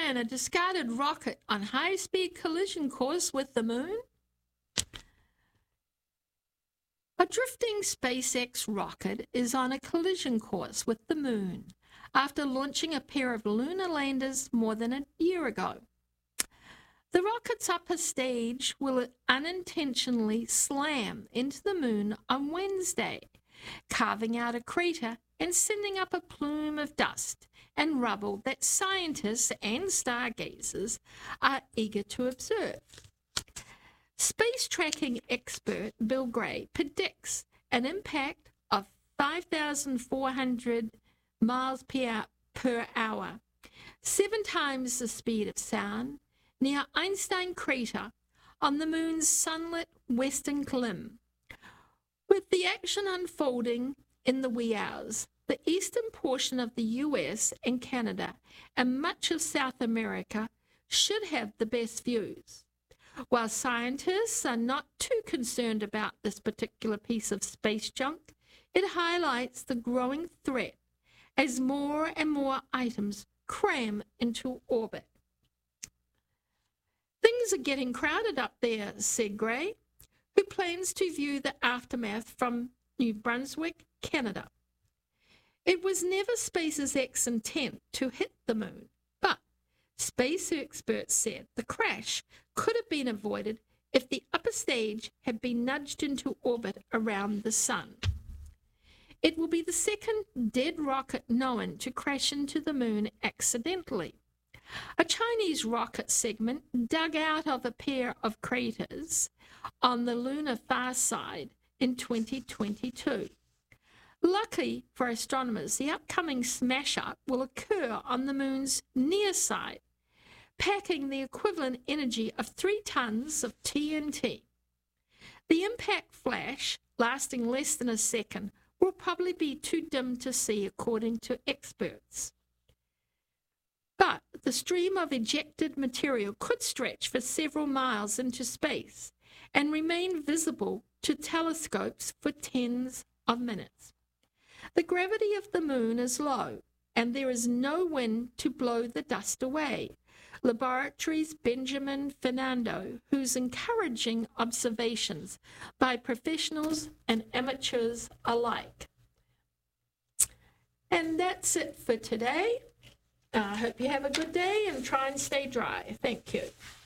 plan a discarded rocket on high-speed collision course with the moon? A drifting SpaceX rocket is on a collision course with the moon after launching a pair of lunar landers more than a year ago. The rocket's upper stage will unintentionally slam into the moon on Wednesday, carving out a crater and sending up a plume of dust and rubble that scientists and stargazers are eager to observe. Space tracking expert Bill Gray predicts an impact of 5,400 miles per hour, 7 times the speed of sound, near Einstein crater on the moon's sunlit western limb. With the action unfolding in the wee hours, the eastern portion of the US and Canada and much of South America should have the best views. While scientists are not too concerned about this particular piece of space junk, it highlights the growing threat as more and more items cram into orbit. Things are getting crowded up there, said Gray, who plans to view the aftermath from New Brunswick, Canada. It was never SpaceX's intent to hit the moon, but space experts said the crash could have been avoided if the upper stage had been nudged into orbit around the sun. It will be the second dead rocket known to crash into the moon accidentally. A Chinese rocket segment dug out of a pair of craters on the lunar far side in 2022. Luckily for astronomers, the upcoming smash-up will occur on the moon's near side, packing the equivalent energy of 3 tons of TNT. The impact flash, lasting less than a second, will probably be too dim to see, according to experts. But the stream of ejected material could stretch for several miles into space and remain visible to telescopes for tens of minutes. The gravity of the moon is low, and there is no wind to blow the dust away. Laboratories Benjamin Fernando, whose encouraging observations by professionals and amateurs alike. And that's it for today. I hope you have a good day and try and stay dry. Thank you.